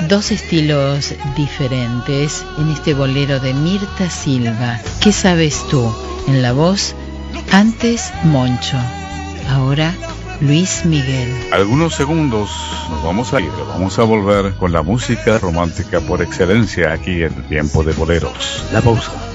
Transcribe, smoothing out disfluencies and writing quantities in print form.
Dos estilos diferentes en este bolero de Mirta Silva. ¿Qué sabes tú? En la voz, antes Moncho, ahora Luis Miguel. Algunos segundos nos vamos a ir, vamos a volver con la música romántica por excelencia aquí en Tiempo de Boleros. La pausa.